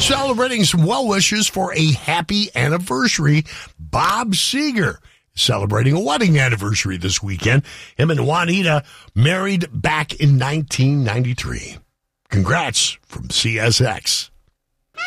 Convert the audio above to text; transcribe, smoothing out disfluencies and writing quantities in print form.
Celebrating some well wishes for a happy anniversary, Bob Seger celebrating a wedding anniversary this weekend. Him and Juanita married back in 1993. Congrats from CSX.